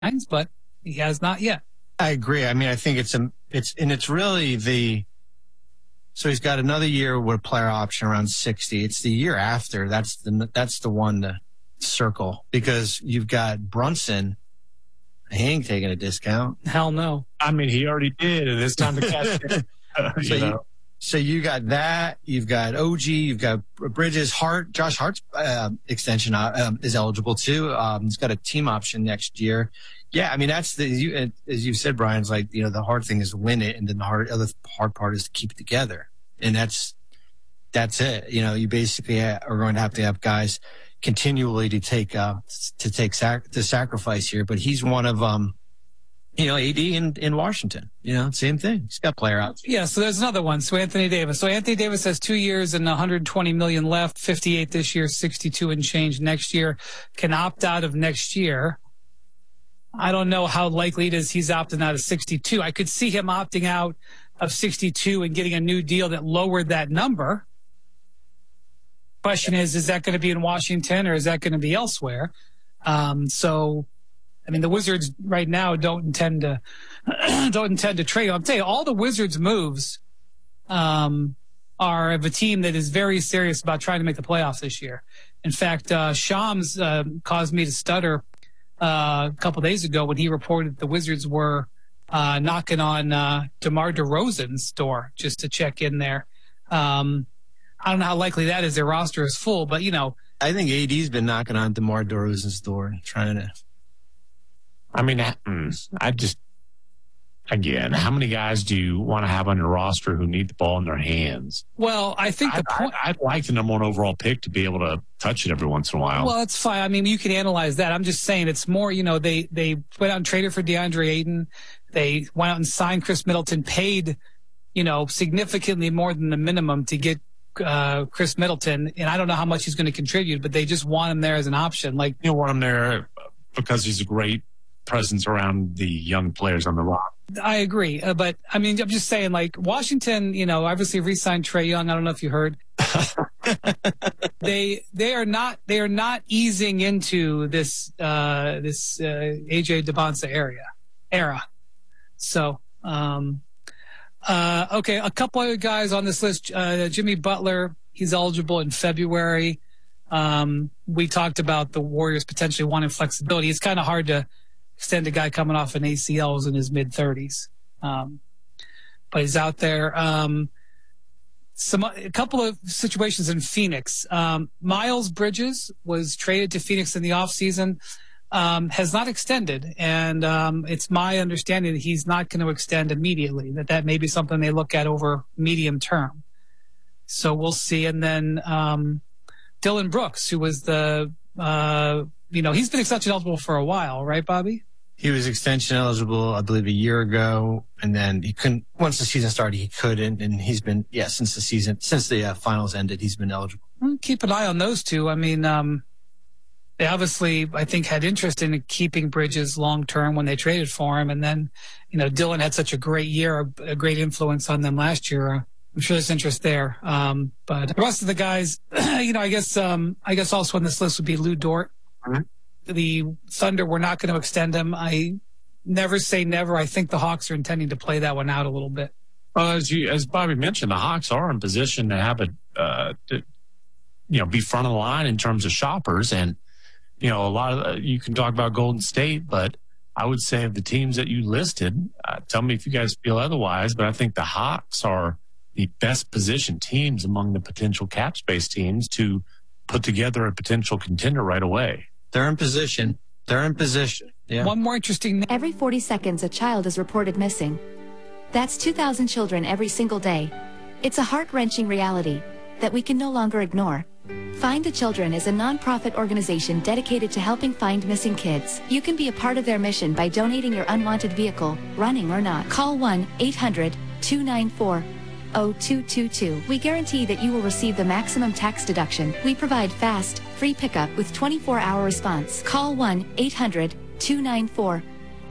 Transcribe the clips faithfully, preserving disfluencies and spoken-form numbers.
but he has not yet. I agree. I mean, I think it's a, it's, and it's really the, so he's got another year with a player option around sixty. It's the year after. That's the, that's the one to circle, because you've got Brunson. He ain't taking a discount. Hell no. I mean, he already did, and it's time to catch it. you so, know? you, so you got that. You've got O G. You've got Bridges. Hart. Josh Hart's uh, extension uh, um, is eligible too. Um, he's got a team option next year. Yeah, I mean, that's the, you, as you said, Brian, it's like, you know, the hard thing is to win it, and then the hard, other hard part is to keep it together. And that's, that's it. You know, you basically are going to have to have guys continually to take, uh, to take sac, to sacrifice here. But he's one of, um, you know, A D in, in Washington, you know, same thing. He's got player out. Yeah. So there's another one. So Anthony Davis. So Anthony Davis has two years and one hundred twenty million left, fifty-eight this year, sixty-two and change next year, can opt out of next year. I don't know how likely it is he's opting out of sixty-two. I could see him opting out of sixty-two and getting a new deal that lowered that number. Question is, is that going to be in Washington or is that going to be elsewhere? Um, so, I mean, the Wizards right now don't intend to don't intend to trade. I'll tell you, all the Wizards' moves um, are of a team that is very serious about trying to make the playoffs this year. In fact, uh, Shams uh, caused me to stutter uh, a couple days ago when he reported the Wizards were uh, knocking on uh, DeMar DeRozan's door just to check in there. Um, I don't know how likely that is. Their roster is full, but, you know. I think A D's been knocking on DeMar DeRozan's door, trying to. I mean, I just, again, how many guys do you want to have on your roster who need the ball in their hands? Well, I think the I, point. I, I'd like the number one overall pick to be able to touch it every once in a while. Well, it's fine. I mean, you can analyze that. I'm just saying it's more, you know, they, they went out and traded for DeAndre Ayton. They went out and signed Chris Middleton, paid, you know, significantly more than the minimum to get uh, Chris Middleton. And I don't know how much he's going to contribute, but they just want him there as an option. Like, you want him there because he's a great presence around the young players on the rock. I agree. Uh, but I mean, I'm just saying, like, Washington, you know, obviously re-signed Trae Young. I don't know if you heard. they, they are not, they are not easing into this, uh, this, uh, A J DeBonsa area, era. So, um, uh, okay. A couple other guys on this list, uh, Jimmy Butler, he's eligible in February. Um, we talked about the Warriors potentially wanting flexibility. It's kind of hard to extend a guy coming off an A C L who's in his mid thirties. Um, but he's out there. Um, some, a couple of situations in Phoenix. Um, Miles Bridges was traded to Phoenix in the offseason, um, has not extended. And, um, it's my understanding that he's not going to extend immediately, that that may be something they look at over medium term. So we'll see. And then, um, Dylan Brooks, who was the, uh, you know, he's been extension eligible for a while, right, Bobby? He was extension eligible, I believe, a year ago, and then he couldn't. Once the season started, he couldn't, and he's been, yeah, since the season, since the uh, finals ended, he's been eligible. Keep an eye on those two. I mean, um, they obviously, I think, had interest in keeping Bridges long term when they traded for him, and then, you know, Dylan had such a great year, a great influence on them last year. Uh, I'm sure there's interest there. Um, but the rest of the guys, you know, I guess, um, I guess also on this list would be Lou Dort. Mm-hmm. The Thunder were not going to extend him. I never say never. I think the Hawks are intending to play that one out a little bit. Well, as you, as Bobby mentioned, the Hawks are in position to have a, uh, to, you know, be front of the line in terms of shoppers. And, you know, a lot of, uh, you can talk about Golden State, but I would say of the teams that you listed, uh, tell me if you guys feel otherwise, but I think the Hawks are the best positioned teams among the potential cap space teams to put together a potential contender right away. They're in position. They're in position. Yeah. One more interesting. Every forty seconds, a child is reported missing. That's two thousand children every single day. It's a heart-wrenching reality that we can no longer ignore. Find the Children is a non-profit organization dedicated to helping find missing kids. You can be a part of their mission by donating your unwanted vehicle, running or not. Call one eight hundred two nine four oh two two two. We guarantee that you will receive the maximum tax deduction. We provide fast, free pickup with twenty-four hour response. Call one eight hundred two nine four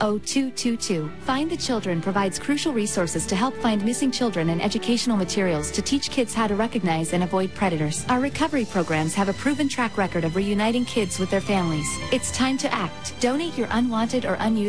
zero two two two. Find the Children provides crucial resources to help find missing children and educational materials to teach kids how to recognize and avoid predators. Our recovery programs have a proven track record of reuniting kids with their families. It's time to act. Donate your unwanted or unused